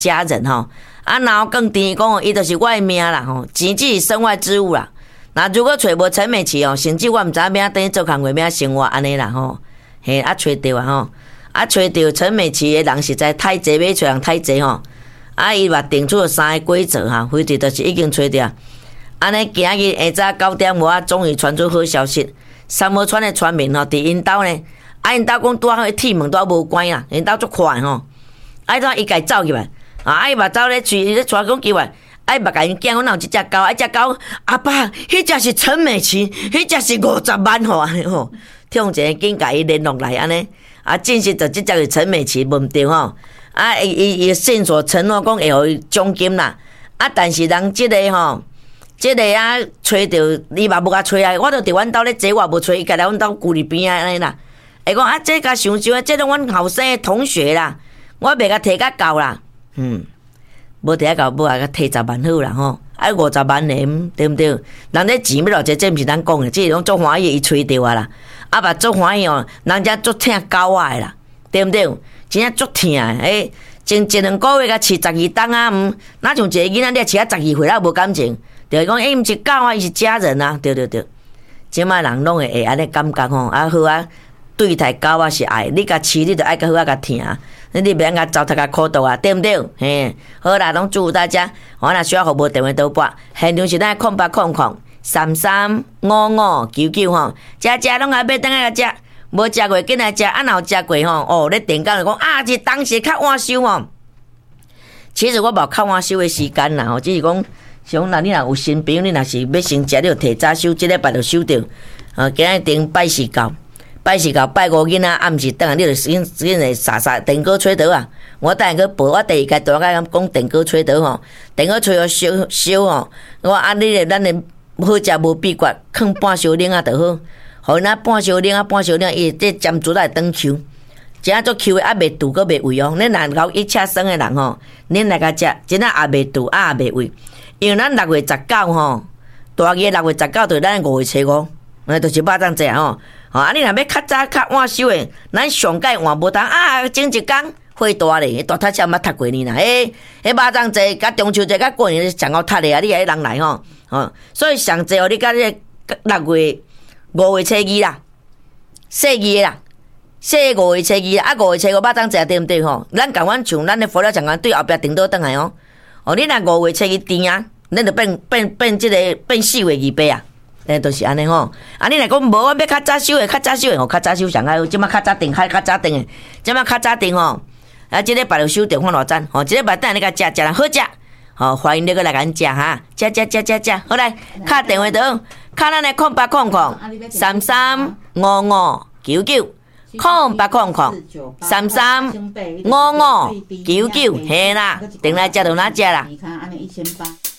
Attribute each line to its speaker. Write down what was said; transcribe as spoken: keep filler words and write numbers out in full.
Speaker 1: 家人吼。啊，然后更甜讲哦，伊就是我的命啦吼，钱只是身外之物啦。那如果找无陈美琪哦，甚至我毋知影要等于做工课要生活安尼啦吼。嘿，啊找着啊吼，啊找着陈美琪的人实在太济，要找人太济吼。啊，伊嘛定出了三个规则哈，规则就是已经找着。安尼今日下早九点外啊，终于传出好消息，三毛川的村民吼，伫因兜呢，啊因兜讲拄啊，迄铁门拄无关啦，因兜足快吼，啊怎伊家走入来。啊！伊嘛走咧喙，伊咧带讲叫来，啊！伊嘛甲因囝讲，哪有即只狗？啊！只狗，阿爸，迄只是陈美琪，迄只是五十万吼安尼吼，听一个紧甲伊联络来安尼，啊！证实着即只是陈美琪，无毋对吼。啊！伊伊伊线索承诺讲会互伊奖金啦，啊！但是人即个吼，即个啊，找着伊嘛无甲找啊，我著伫阮兜咧坐，我无找伊，家来阮兜旧里边啊安尼啦。会讲啊，这甲想想啊，这种阮后生同学啦，我袂甲摕甲够啦。嗯，无摕到到尾啊，摕十万好啦吼，啊五十万年，对毋对？人咧钱要偌济，这毋是咱讲诶，这是拢足欢喜伊吹着啊啦，啊嘛足欢喜哦，人家足疼狗仔诶啦，对毋对？真正足疼诶，前一两个月甲饲十二档啊，毋哪像一个囡仔咧饲啊十二岁啦无感情，就是讲伊毋是狗啊，伊是家人啊，对对对。即摆人拢会会安尼感觉吼，啊好啊，对待狗仔是爱，你甲饲你着爱较好啊甲疼。你别甲糟蹋甲苦毒啊，对不对？嘿，好啦，拢祝福大家。我若需要服务电话倒拨，现场是咱空八空空三三五五九九吼，食食拢爱买等下甲食，无食过紧来食，啊若有食过吼，哦，咧电讲就讲啊，是当时较晚收哦。其实我无较晚收的时间啦，吼，只是讲像若你若有新朋友，你若是要先食，你就提早收，即礼拜就收着。啊，今日顶拜四到。拜四到拜五囡仔暗时等下，你就先先来撒撒电锅吹倒啊！我等下去报我第二届大家讲电锅吹倒吼，电锅吹好烧烧吼，我按你咧，咱咧好食无秘诀，放半烧冷啊就好，互因仔半烧冷啊半烧冷，伊这尖珠仔会长 Q， 真啊做 Q 的，啊袂拄阁袂味哦。恁若搞一车生的人吼，恁来甲食，真啊也袂拄，啊也袂味。因为咱六月十九吼，大月六月十九就是咱五月初五，那就是肉粽节吼。哦，啊！你若要较早较晚收诶，咱上届换无当啊，整一工火大咧，大读册毋捌读过呢啦。诶，迄肉粽节、甲中秋节、甲过年上好读诶啊！你迄人来吼，哦，所以上济哦，你甲你六月五月初二啦，四二啦，四五月初二啊，五月初五肉粽节对毋对吼？咱共阮像咱咧佛了长官对后壁顶倒转来哦。哦，你若五月初二甜啊，咱就变变变即个变四月二八啊。诶，都、就是安尼吼。啊，你若讲无，我要较早收诶，较早收诶，吼，较早收上较好。即摆较早订，较较早订诶，即摆较早订吼。啊，即礼拜就收订看偌赞，吼，即礼拜等下你甲食，食人好食，吼，欢迎你过来甲咱食哈，食食食食食，好来，敲电话倒，敲咱诶空八空空三三五五九九，空八空空三三五五九九，嘿啦，订来食就哪食啦。